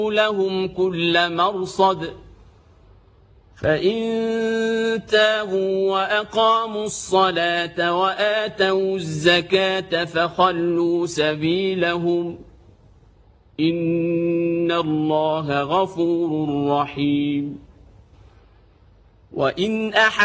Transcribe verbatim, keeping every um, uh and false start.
لهم كل مرصد فإن تابوا وأقاموا الصلاة وآتوا الزكاة فخلوا سبيلهم إن الله غفور رحيم. وإن أحد